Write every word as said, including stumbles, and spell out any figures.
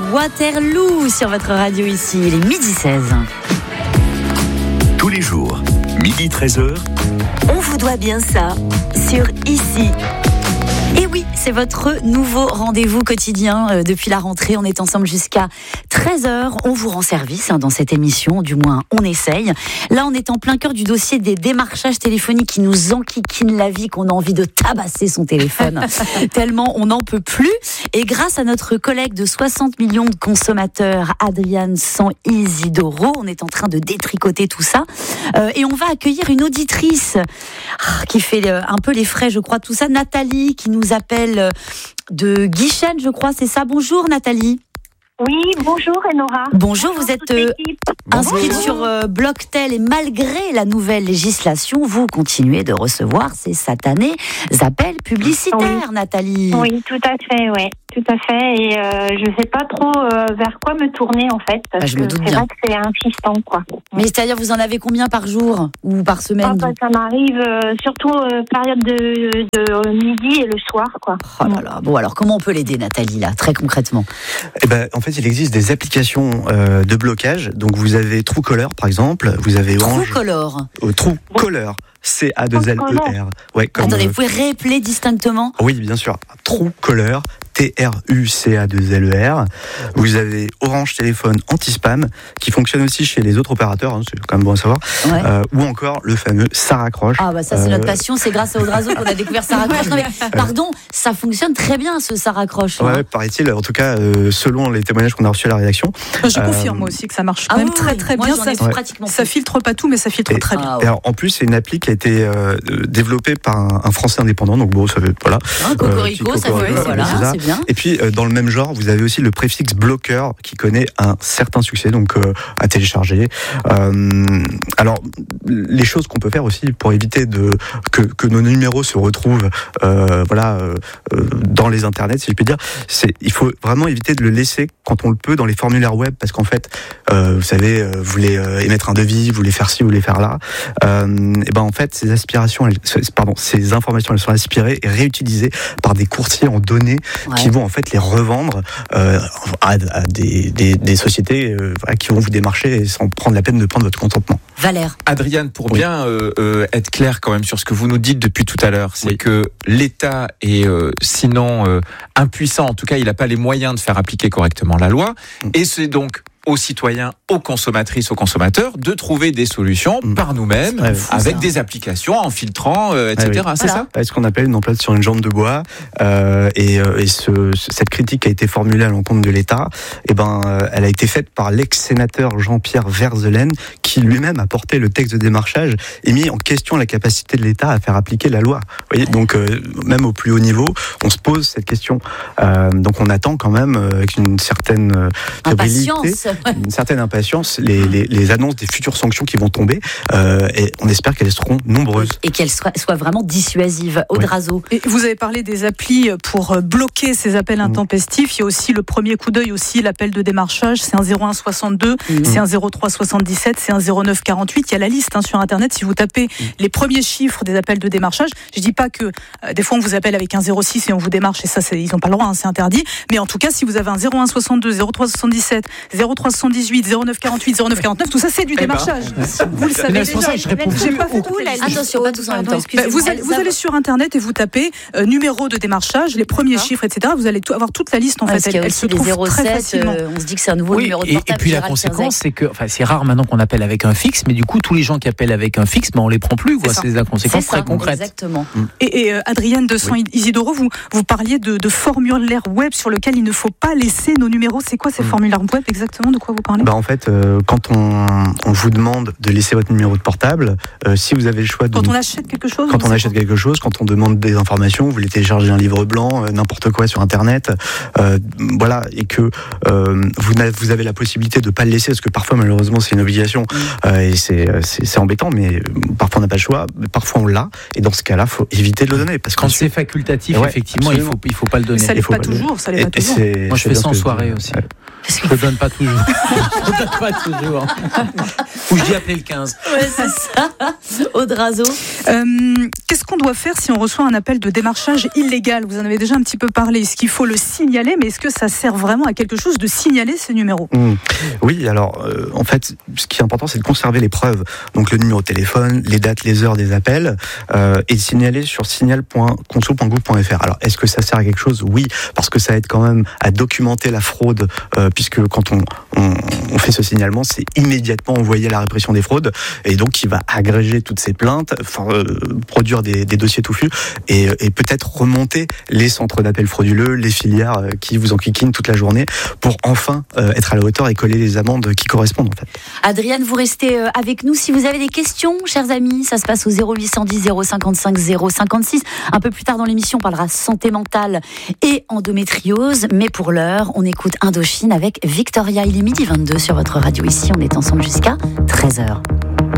Waterloo sur votre radio ici. Il est midi seize. Tous les jours, midi treize heures. On vous doit bien ça sur Ici. Et oui, c'est votre nouveau rendez-vous quotidien euh, depuis la rentrée. On est ensemble jusqu'à treize heures. On vous rend service hein, dans cette émission, du moins on essaye. Là, on est en plein cœur du dossier des démarchages téléphoniques qui nous enquiquinent la vie, qu'on a envie de tabasser son téléphone tellement on n'en peut plus. Et grâce à notre collègue de soixante millions de consommateurs, Adriane San Isidoro, on est en train de détricoter tout ça. Euh, et on va accueillir une auditrice ah, qui fait euh, un peu les frais, je crois, tout ça. Nathalie, qui nous appelle de Guichen, je crois, c'est ça. Bonjour Nathalie. Oui, bonjour Enora. Bonjour, bonjour vous êtes euh, inscrite sur euh, Blocktel et malgré la nouvelle législation, vous continuez de recevoir ces satanés appels publicitaires, oui. Nathalie. Oui, tout à fait, ouais, tout à fait. Et euh, je ne sais pas trop euh, vers quoi me tourner en fait, parce bah, je me doute que c'est bien. vrai que c'est insistant, quoi. Mais c'est-à-dire, vous en avez combien par jour ou par semaine? Ah, bah, ça m'arrive euh, surtout euh, période de, de midi et le soir, quoi. Oh là là. Bon, alors comment on peut l'aider, Nathalie, là, très concrètement? Eh ben, en fait, il existe des applications euh, de blocage. Donc, vous avez Truecaller, par exemple. Vous avez Orange. Truecaller. Euh, Truecaller. C A deux L E R. Ouais, comme, Attendez, euh, vous pouvez réappeler distinctement? Oui, bien sûr. Truecaller. T R U C A deux L E R. Vous avez Orange Téléphone anti-spam, qui fonctionne aussi chez les autres opérateurs, hein, c'est quand même bon à savoir. Ouais. Euh, ou encore le fameux Ça raccroche. Ah bah ça c'est euh, notre passion, c'est grâce à Audrazo qu'on a découvert Ça raccroche. Non mais pardon, ça fonctionne très bien ce Ça raccroche. Ouais, hein. paraît-il, en tout cas, euh, selon les témoignages qu'on a reçus à la rédaction. Je euh, confirme moi aussi que ça marche quand Ah même oui, très oui, très moi, bien. j'en Ça, ai fait pratiquement ça tout. filtre pas tout, mais ça filtre Et- très bien. Ah, Et ouais. alors, en plus, c'est une appli qui a été euh, développée par un, un Français indépendant, donc bon, ça veut, voilà. Hein, Cocorico, Euh, ça fait, Cocorico, voilà, c'est ça. c'est bien. Et puis, euh, dans le même genre, vous avez aussi le préfixe bloqueur qui connaît un certain succès, donc euh, à télécharger. Euh, alors, les choses qu'on peut faire aussi pour éviter de que, que nos numéros se retrouvent, euh, voilà, euh, dans les internets, si je puis dire, c'est il faut vraiment éviter de le laisser quand on le peut dans les formulaires web, parce qu'en fait, euh, vous savez, euh, vous voulez euh, émettre un devis, vous voulez faire ci, vous voulez faire là, euh, et ben en fait, ces aspirations, elles, pardon, ces informations, elles sont aspirées et réutilisées par des courtiers en données Ouais. qui vont en fait les revendre euh, à, à des, des, des sociétés euh, voilà, qui vont vous démarcher sans prendre la peine de prendre votre consentement. Valère. Adriane, pour Oui. bien euh, euh, être clair quand même sur ce que vous nous dites depuis tout à l'heure, c'est Oui. que l'État est euh, sinon euh, impuissant, en tout cas il n'a pas les moyens de faire appliquer correctement la loi, Mm. et c'est donc aux citoyens, aux consommatrices, aux consommateurs de trouver des solutions Mm. par nous-mêmes, Ouais, fou, avec ça. des applications, en filtrant, euh, et cetera. Ah oui. C'est Voilà. ça? C'est ce qu'on appelle une emplate sur une jambe de bois, euh, et, euh, et ce, cette critique a été formulée à l'encontre de l'État. Et ben, euh, elle a été faite par l'ex-sénateur Jean-Pierre Verzelen, qui lui-même a porté le texte de démarchage et mis en question la capacité de l'État à faire appliquer la loi. Vous voyez, donc euh, même au plus haut niveau, on se pose cette question. Euh, donc on attend quand même euh, avec une certaine euh, fébrilité, Impatience. une certaine impatience, les, les, les annonces des futures sanctions qui vont tomber, euh, et on espère qu'elles seront nombreuses. Et qu'elle soit, soit vraiment dissuasive. Audrazo. Et vous avez parlé des applis pour bloquer ces appels intempestifs. Il y a aussi le premier coup d'œil, aussi l'appel de démarchage. C'est un zéro un soixante-deux, Mmh. c'est un zéro trois soixante-dix-sept, c'est un zéro neuf quarante-huit. Il y a la liste hein, sur Internet. Si vous tapez les premiers chiffres des appels de démarchage, je dis pas que euh, des fois on vous appelle avec un zéro six et on vous démarche et ça, c'est, ils n'ont pas le droit, hein, c'est interdit. Mais en tout cas, si vous avez un zéro un soixante-deux, zéro trois soixante-dix-sept, zéro trois soixante-dix-huit, zéro neuf quarante-huit, zéro neuf quarante-neuf, tout ça c'est du ben, démarchage. Vous le savez Mais c'est pour ça que je réponds J'ai plus pas fait au- toute la liste. Attention, pas tous en même temps. Ben, vous, allez, vous allez sur Internet et vous tapez euh, numéro de démarchage, les premiers D'accord. chiffres, et cetera. Vous allez tout, avoir toute la liste en Parce fait. qu'il y Elle, a elle aussi se les trouve zéro très sept, facilement. euh, on se dit que c'est un nouveau Oui, numéro de et, et portable. puis la Gérald conséquence, Cerzec. c'est que, enfin, c'est rare maintenant qu'on appelle avec un fixe, mais du coup, tous les gens qui appellent avec un fixe, ben, on les prend plus, quoi. C'est ça. C'est la conséquence C'est très ça, concrète. exactement. Et, et euh, Adrienne de San Isidoro, vous, vous parliez de, de formulaire web sur lequel il ne faut pas laisser nos numéros. C'est quoi ces Mm. formulaires web exactement? De quoi vous parlez? Bah en fait, euh, quand on, on vous demande de laisser votre numéro de portable, euh, si vous avez le choix de... Quand on achète quelque chose? Quand ou on c'est achète quoi? quelque chose, quand on demande des informations, vous voulez télécharger un livre blanc, euh, n'importe quoi sur Internet, euh, voilà, et que euh, vous, n'avez, vous avez la possibilité de ne pas le laisser, parce que parfois, malheureusement, c'est une obligation, euh, et c'est, c'est, c'est embêtant, mais euh, parfois on n'a pas le choix, mais parfois on l'a, et dans ce cas-là, il faut éviter de le donner. Parce Quand qu'ensuite- c'est facultatif, Ouais, effectivement, il absolument. faut, il faut pas le donner. Ça il l'est faut pas pas le- toujours, ça l'est et- pas et toujours. c'est- Moi, je c'est fais bien ça en ce que- soirée aussi. Ouais. Je ne donne pas toujours. Je ne donne pas toujours. Ou je dis appeler le quinze. Ouais, c'est ça. Audrazo. Euh, qu'est-ce qu'on doit faire si on reçoit un appel de démarchage illégal? Vous en avez déjà un petit peu parlé. Est-ce qu'il faut le signaler? Mais est-ce que ça sert vraiment à quelque chose de signaler ces numéros? Mmh. Oui, alors euh, en fait, ce qui est important, c'est de conserver les preuves. Donc le numéro de téléphone, les dates, les heures des appels, euh, et de signaler sur signal point conso point gouv point f r. Alors est-ce que ça sert à quelque chose? Oui, parce que ça aide quand même à documenter la fraude, euh, puisque quand on, on, on fait ce signalement, c'est immédiatement envoyé à la répression des fraudes, et donc il va agréger toutes ces plaintes, enfin, euh, produire des, des dossiers touffus, et, et peut-être remonter les centres d'appel frauduleux, les filières euh, qui vous enquiquinent toute la journée, pour enfin euh, être à la hauteur et coller les amendes qui correspondent en fait. Adriane, vous restez euh, avec nous. Si vous avez des questions, chers amis, ça se passe au zéro huit cent dix zéro cinquante-cinq zéro cinquante-six. Un peu plus tard dans l'émission, on parlera santé mentale et endométriose, mais pour l'heure, on écoute Indochine avec Victoria. Il est midi vingt-deux sur votre radio. Ici, on est ensemble jusqu'à treize heures.